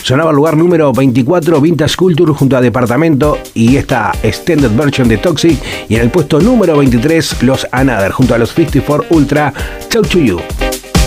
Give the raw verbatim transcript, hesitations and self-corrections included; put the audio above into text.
Sonaba el lugar número veinticuatro, Vintage Culture junto a Departamento y esta extended version de Toxic. Y en el puesto número veintitrés, los Another junto a los cincuenta y cuatro Ultra, Talk to You.